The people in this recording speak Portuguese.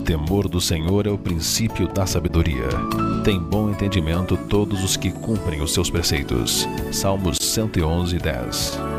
temor do Senhor é o princípio da sabedoria. Tem bom entendimento todos os que cumprem os seus preceitos. Salmos 111:10.